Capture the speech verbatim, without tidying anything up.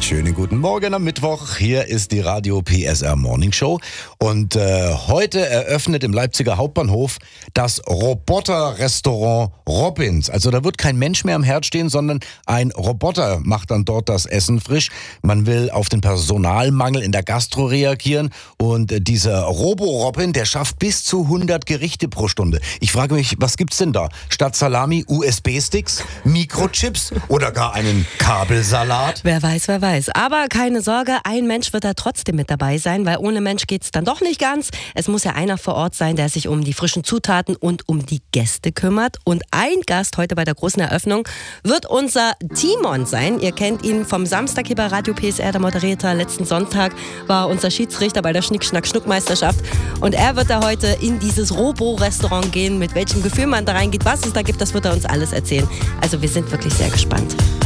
schönen guten Morgen am Mittwoch. Hier ist die Radio P S R Morning Show. Und äh, heute eröffnet im Leipziger Hauptbahnhof das Roboter-Restaurant Robbins. Also da wird kein Mensch mehr am Herd stehen, sondern ein Roboter macht dann dort das Essen frisch. Man will auf den Personalmangel in der Gastro reagieren. Und äh, dieser Robo-Robin, der schafft bis zu hundert Gerichte pro Stunde. Ich frage mich, was gibt's denn da? Statt Salami U S B-Sticks, Mikrochips oder gar einen Kabelsalat? Wer weiß, wer weiß. Aber keine Sorge, ein Mensch wird da trotzdem mit dabei sein, weil ohne Mensch geht's dann doch nicht ganz. Es muss ja einer vor Ort sein, der sich um die frischen Zutaten und um die Gäste kümmert. Und ein Gast heute bei der großen Eröffnung wird unser Timon sein. Ihr kennt ihn vom Samstag hier bei Radio P S R, der Moderator. Letzten Sonntag war unser Schiedsrichter bei der Schnick-Schnack-Schnuck-Meisterschaft. Und er wird da heute in dieses Robo-Restaurant gehen. Mit welchem Gefühl man da reingeht, was es da gibt, das wird er uns alles erzählen. Also wir sind wirklich sehr gespannt.